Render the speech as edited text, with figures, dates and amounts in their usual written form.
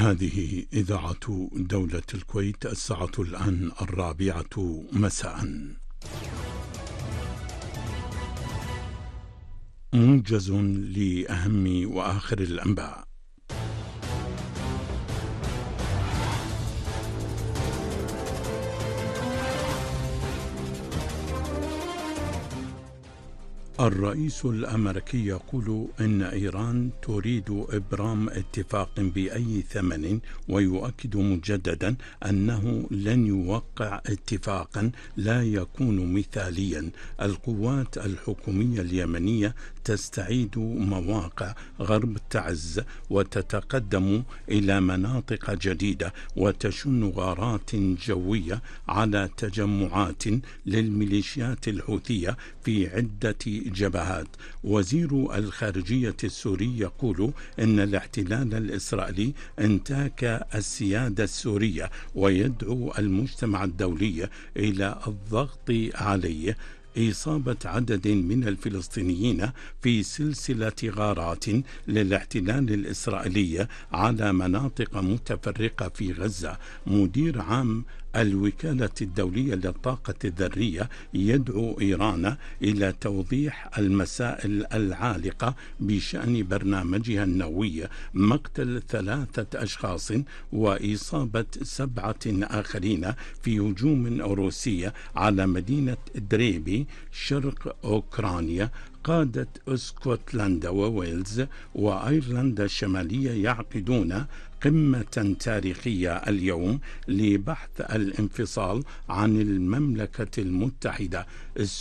هذه إذاعة دولة الكويت. الساعة الآن 4 مساء. موجز لأهم وآخر الأنباء. الرئيس الأمريكي يقول إن إيران تريد إبرام اتفاق بأي ثمن، ويؤكد مجددا أنه لن يوقع اتفاقا لا يكون مثاليا. القوات الحكومية اليمنية تستعيد مواقع غرب تعز وتتقدم إلى مناطق جديدة وتشن غارات جوية على تجمعات للميليشيات الحوثية في عدة جبهات. وزير الخارجية السوري يقول إن الاحتلال الإسرائيلي انتهك السيادة السورية ويدعو المجتمع الدولي إلى الضغط عليه. إصابة عدد من الفلسطينيين في سلسلة غارات للاحتلال الإسرائيلي على مناطق متفرقة في غزة. مدير عام الوكالة الدولية للطاقة الذرية يدعو إيران إلى توضيح المسائل العالقة بشأن برنامجها النووي. مقتل 3 أشخاص وإصابة 7 آخرين في هجوم روسي على مدينة دريبي شرق أوكرانيا. قادة اسكتلندا وويلز وأيرلندا الشمالية يعقدون قمة تاريخية اليوم لبحث الانفصال عن المملكة المتحدة.